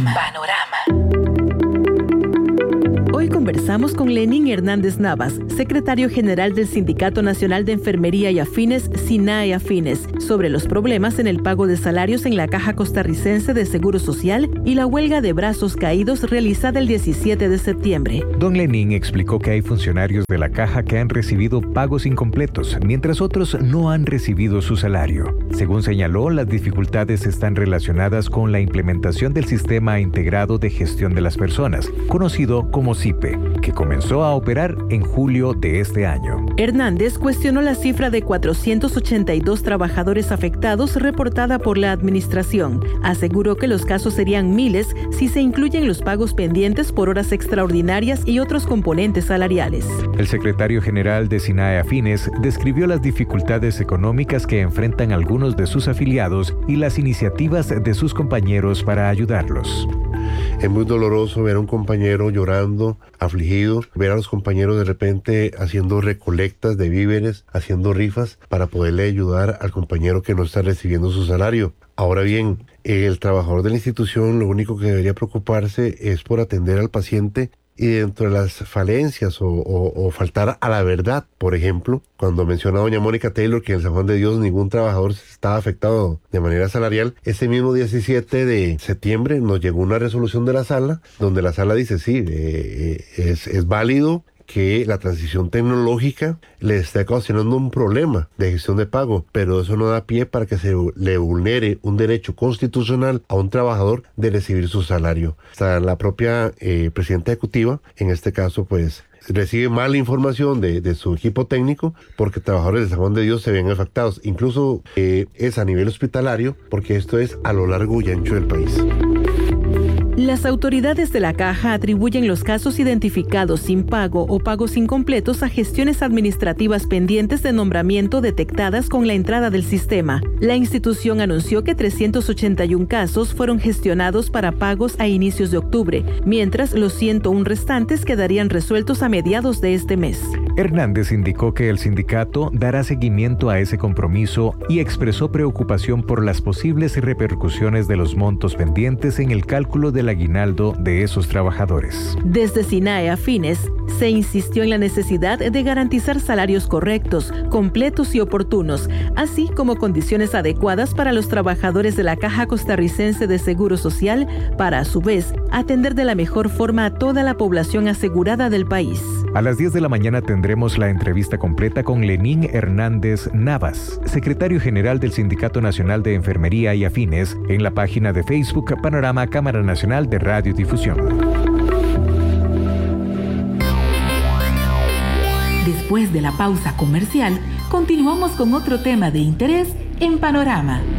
Hoy conversamos con Lenín Hernández Navas, secretario general del Sindicato Nacional de Enfermería y Afines, SINAE Afines, sobre los problemas en el pago de salarios en la Caja Costarricense de Seguro Social y la huelga de brazos caídos realizada el 17 de septiembre. Don Lenín explicó que hay funcionarios de la Caja que han recibido pagos incompletos, mientras otros no han recibido su salario. Según señaló, las dificultades están relacionadas con la implementación del Sistema Integrado de Gestión de las Personas, conocido como SIPE, que comenzó a operar en julio de este año. Hernández cuestionó la cifra de 482 trabajadores afectados reportada por la administración. Aseguró que los casos serían miles si se incluyen los pagos pendientes por horas extraordinarias y otros componentes salariales. El secretario general de SINAE Afines describió las dificultades económicas que enfrentan algunos de sus afiliados y las iniciativas de sus compañeros para ayudarlos. Es muy doloroso ver a un compañero llorando, afligido, ver a los compañeros de repente haciendo recolectas de víveres, haciendo rifas para poderle ayudar al compañero que no está recibiendo su salario. Ahora bien, el trabajador de la institución lo único que debería preocuparse es por atender al paciente y dentro de las falencias o faltar a la verdad. Por ejemplo, cuando menciona doña Mónica Taylor que en el San Juan de Dios ningún trabajador estaba afectado de manera salarial, ese mismo 17 de septiembre nos llegó una resolución de la sala, donde la sala dice sí, es válido que la transición tecnológica le esté ocasionando un problema de gestión de pago, pero eso no da pie para que se le vulnere un derecho constitucional a un trabajador de recibir su salario. Hasta la propia presidenta ejecutiva, en este caso, pues, recibe mala información de su equipo técnico porque trabajadores de San Juan de Dios se ven afectados. Incluso es a nivel hospitalario, porque esto es a lo largo y ancho del país. Las autoridades de la Caja atribuyen los casos identificados sin pago o pagos incompletos a gestiones administrativas pendientes de nombramiento detectadas con la entrada del sistema. La institución anunció que 381 casos fueron gestionados para pagos a inicios de octubre, mientras los 101 restantes quedarían resueltos a mediados de este mes. Hernández indicó que el sindicato dará seguimiento a ese compromiso y expresó preocupación por las posibles repercusiones de los montos pendientes en el cálculo del aguinaldo de esos trabajadores. Desde SINAE Afines se insistió en la necesidad de garantizar salarios correctos, completos y oportunos, así como condiciones adecuadas para los trabajadores de la Caja Costarricense de Seguro Social, para a su vez atender de la mejor forma a toda la población asegurada del país. A las 10 de la mañana tendremos la entrevista completa con Lenín Hernández Navas, secretario general del Sindicato Nacional de Enfermería y Afines, en la página de Facebook Panorama Cámara Nacional de Radiodifusión. Después de la pausa comercial, continuamos con otro tema de interés en Panorama.